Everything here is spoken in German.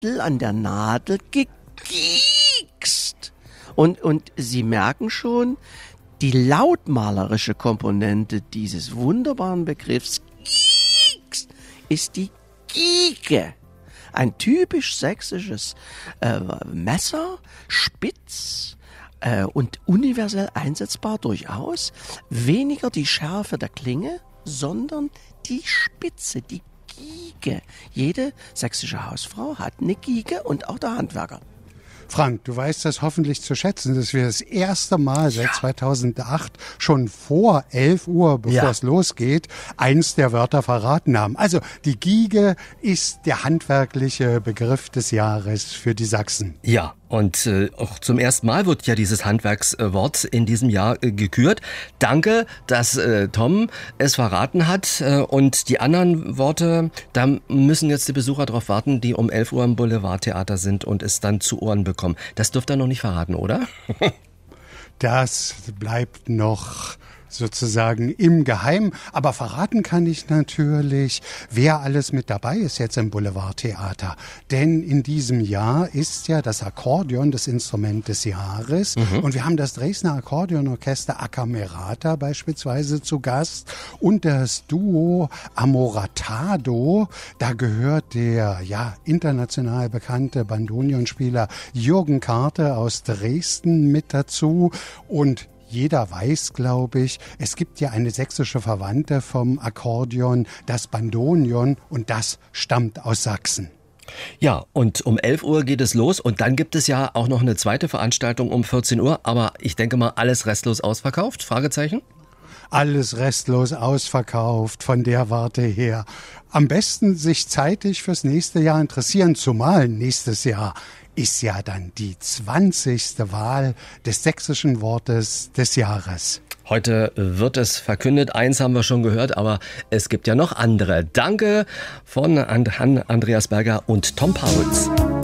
an der Nadel gekiekst. Und Sie merken schon, die lautmalerische Komponente dieses wunderbaren Begriffs kiekst ist die Gieke. Ein typisch sächsisches Messer, spitz und universell einsetzbar durchaus. Weniger die Schärfe der Klinge, sondern die Spitze, die Gieke. Jede sächsische Hausfrau hat eine Gieke und auch der Handwerker. Frank, du weißt das hoffentlich zu schätzen, dass wir das erste Mal seit 2008 schon vor 11 Uhr, bevor es losgeht, eins der Wörter verraten haben. Also die Giege ist der handwerkliche Begriff des Jahres für die Sachsen. Ja, und auch zum ersten Mal wird ja dieses Handwerkswort in diesem Jahr gekürt. Danke, dass Tom es verraten hat. Und die anderen Worte, da müssen jetzt die Besucher drauf warten, die um 11 Uhr im Boulevardtheater sind und es dann zu Ohren bekommen. Das dürft ihr noch nicht verraten, oder? Das bleibt noch sozusagen im Geheimen. Aber verraten kann ich natürlich, wer alles mit dabei ist jetzt im Boulevardtheater. Denn in diesem Jahr ist ja das Akkordeon das Instrument des Jahres. Und wir haben das Dresdner Akkordeonorchester Acamerata beispielsweise zu Gast. Und das Duo Amoratado, da gehört der international bekannte Bandonionspieler Jürgen Karte aus Dresden mit dazu. Und jeder weiß, glaube ich, es gibt ja eine sächsische Verwandte vom Akkordeon, das Bandonion, und das stammt aus Sachsen. Ja, und um 11 Uhr geht es los und dann gibt es ja auch noch eine zweite Veranstaltung um 14 Uhr, aber ich denke mal, alles restlos ausverkauft? Fragezeichen? Alles restlos ausverkauft von der Warte her. Am besten sich zeitig fürs nächste Jahr interessieren, zumal nächstes Jahr ist ja dann die 20. Wahl des sächsischen Wortes des Jahres. Heute wird es verkündet, eins haben wir schon gehört, aber es gibt ja noch andere. Danke von Andreas Berger und Tom Pauls.